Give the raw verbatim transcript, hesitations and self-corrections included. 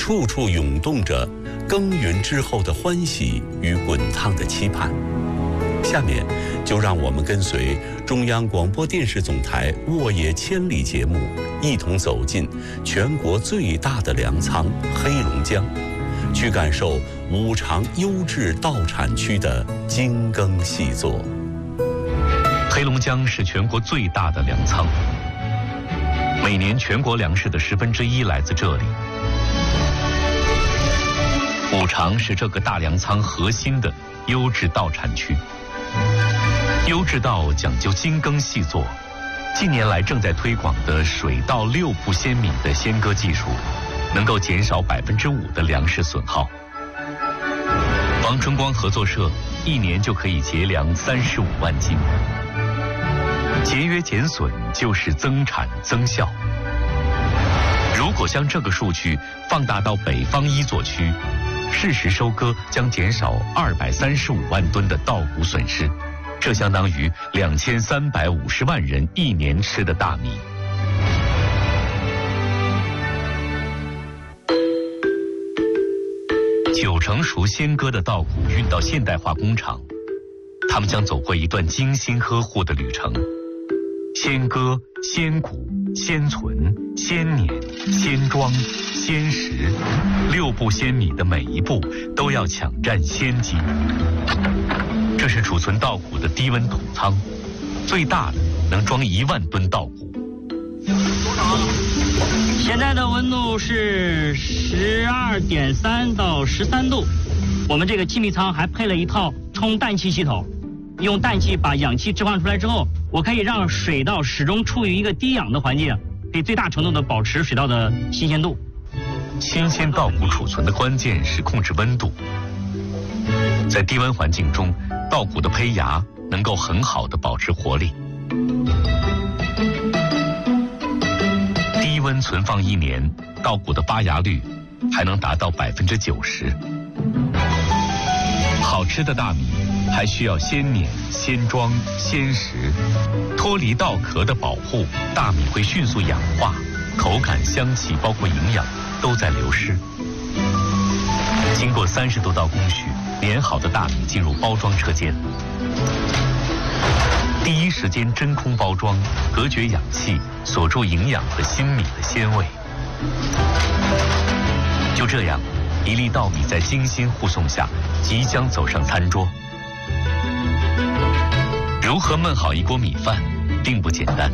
处处涌动着耕耘之后的欢喜与滚烫的期盼。下面就让我们跟随中央广播电视总台《沃野千里》节目，一同走进全国最大的粮仓黑龙江，去感受五常优质稻产区的精耕细作。 黑龙江是全国最大的粮仓，每年全国粮食的十分之一来自这里。五常是这个大粮仓核心的优质稻产区。优质稻讲究精耕细作，近年来正在推广的水稻六步鲜米的鲜割技术，能够减少百分之五的粮食损耗。王春光合作社一年就可以节粮三十五万斤。节约减损就是增产增效。如果将这个数据放大到北方一作区，适时收割将减少二百三十五万吨的稻谷损失，这相当于两千三百五十万人一年吃的大米。九成熟鲜割的稻谷运到现代化工厂，他们将走过一段精心呵护的旅程。鲜割、鲜谷、鲜存、鲜碾、鲜装、鲜食，六步鲜米的每一步都要抢占先机。这是储存稻谷的低温桶仓，最大的能装一万吨稻谷。 现在的温度是十二点三到十三度。我们这个气密仓还配了一套充氮气系统，用氮气把氧气置换出来之后，我可以让水稻始终处于一个低氧的环境，可以最大程度的保持水稻的新鲜度。 新鲜稻谷储存的关键是控制温度。在低温环境中，稻谷的胚芽能够很好的保持活力。低温存放一年，稻谷的发芽率还能达到百分之九十。好吃的大米还需要先碾、先装、先食，脱离稻壳的保护，大米会迅速氧化，口感、香气包括营养都在流失。经过三十多道工序，碾好的大米进入包装车间，第一时间真空包装，隔绝氧气，锁住营养和新米的鲜味。就这样，一粒稻米在精心护送下，即将走上餐桌。如何焖好一锅米饭，并不简单。